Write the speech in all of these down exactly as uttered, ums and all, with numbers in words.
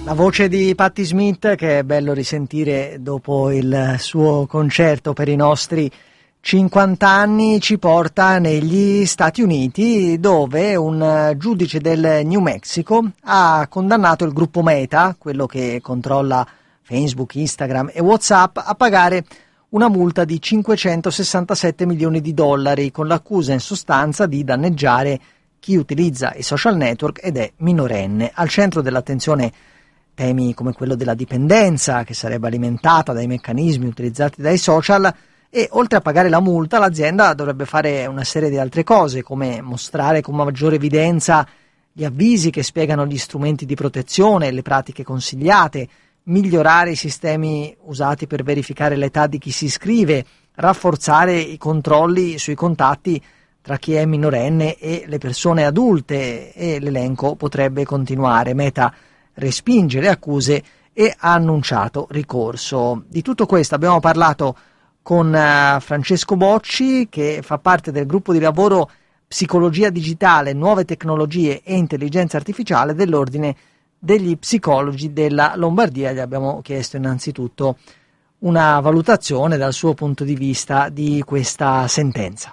La voce di Patti Smith, che è bello risentire dopo il suo concerto per i nostri cinquanta anni, ci porta negli Stati Uniti, dove un giudice del New Mexico ha condannato il gruppo Meta, quello che controlla Facebook, Instagram e WhatsApp, a pagare una multa di cinquecentosessantasette milioni di dollari, con l'accusa in sostanza di danneggiare chi utilizza i social network ed è minorenne. Al centro dell'attenzione temi come quello della dipendenza, che sarebbe alimentata dai meccanismi utilizzati dai social, e oltre a pagare la multa l'azienda dovrebbe fare una serie di altre cose, come mostrare con maggiore evidenza gli avvisi che spiegano gli strumenti di protezione e le pratiche consigliate, migliorare i sistemi usati per verificare l'età di chi si iscrive, rafforzare i controlli sui contatti tra chi è minorenne e le persone adulte, e l'elenco potrebbe continuare. Meta respinge le accuse e ha annunciato ricorso. Di tutto questo abbiamo parlato con uh, Francesco Bocci, che fa parte del gruppo di lavoro Psicologia Digitale, Nuove Tecnologie e Intelligenza Artificiale dell'Ordine degli Psicologi della Lombardia. Gli abbiamo chiesto innanzitutto una valutazione dal suo punto di vista di questa sentenza.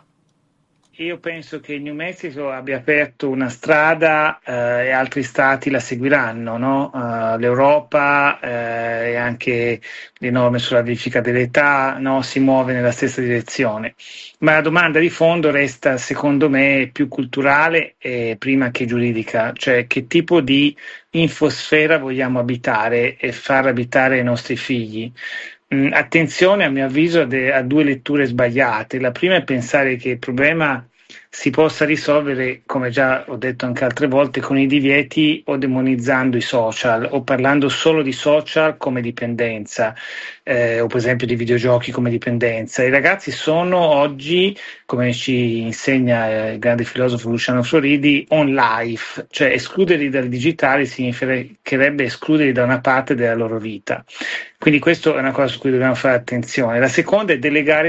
Io penso che il New Mexico abbia aperto una strada eh, e altri stati la seguiranno, no? Uh, L'Europa eh, e anche le norme sulla verifica dell'età, no? Si muove nella stessa direzione. Ma la domanda di fondo resta, secondo me, più culturale e prima che giuridica, cioè che tipo di infosfera vogliamo abitare e far abitare ai nostri figli. Mm, attenzione, a mio avviso, a, de- a due letture sbagliate. La prima è pensare che il problema si possa risolvere, come già ho detto anche altre volte, con i divieti o demonizzando i social o parlando solo di social come dipendenza, eh, o per esempio di videogiochi come dipendenza. I ragazzi sono oggi, come ci insegna eh, il grande filosofo Luciano Floridi, on life, cioè escluderli dal digitale significherebbe escluderli da una parte della loro vita. Quindi questo è una cosa su cui dobbiamo fare attenzione. La seconda è delegare